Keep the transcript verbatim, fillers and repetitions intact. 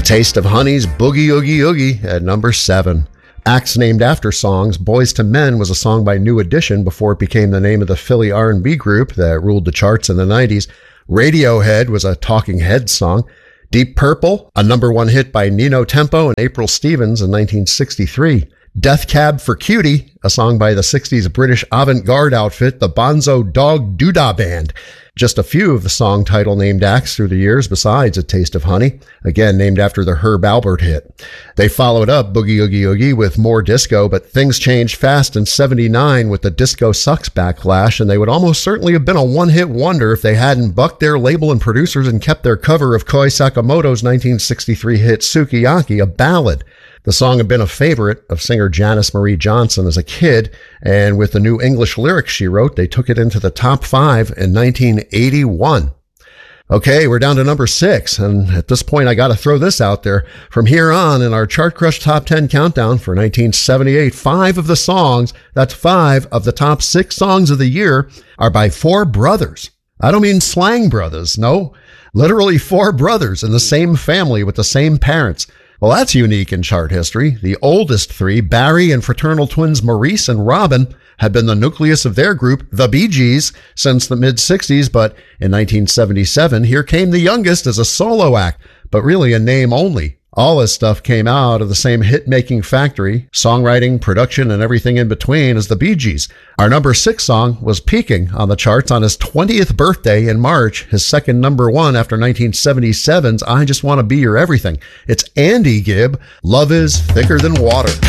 Taste of Honey's Boogie Oogie Oogie at number seven. Acts named after songs, Boys to Men was a song by New Edition before it became the name of the Philly R and B group that ruled the charts in the nineties. Radiohead was a Talking Heads song. Deep Purple, a number one hit by Nino Tempo and April Stevens in nineteen sixty-three. Death Cab for Cutie, a song by the sixties British avant-garde outfit, the Bonzo Dog Doodah Band. Just a few of the song title named acts through the years besides A Taste of Honey, again named after the Herb Alpert hit. They followed up Boogie Oogie Oogie with more disco, but things changed fast in seventy-nine with the Disco Sucks backlash, and they would almost certainly have been a one-hit wonder if they hadn't bucked their label and producers and kept their cover of Koi Sakamoto's nineteen sixty-three hit Sukiyaki, a ballad. The song had been a favorite of singer Janice Marie Johnson as a kid, and with the new English lyrics she wrote, they took it into the top five in nineteen eighty-one. Okay, we're down to number six, and at this point I gotta throw this out there. From here on in our Chart Crush Top ten Countdown for nineteen seventy-eight, five of the songs, that's five of the top six songs of the year, are by four brothers. I don't mean slang brothers, no. Literally four brothers in the same family with the same parents. Well, that's unique in chart history. The oldest three, Barry and fraternal twins Maurice and Robin, had been the nucleus of their group, the Bee Gees, since the mid-sixties, but in nineteen seventy-seven, here came the youngest as a solo act, but really a name only. All his stuff came out of the same hit-making factory, songwriting, production, and everything in between as the Bee Gees. Our number six song was peaking on the charts on his twentieth birthday in March, his second number one after nineteen seventy-seven's I Just Want to Be Your Everything. It's Andy Gibb, Love Is Thicker Than Water.